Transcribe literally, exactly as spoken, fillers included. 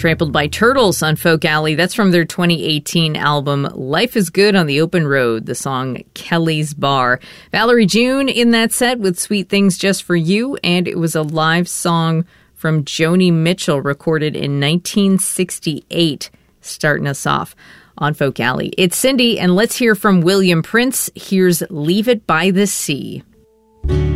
Trampled by Turtles on Folk Alley. That's from their twenty eighteen album, Life is Good on the Open Road, the song Kelly's Bar. Valerie June in that set with Sweet Things Just for You, and it was a live song from Joni Mitchell recorded in nineteen sixty-eight, starting us off on Folk Alley. It's Cindy, and let's hear from William Prince. Here's Leave It by the Sea.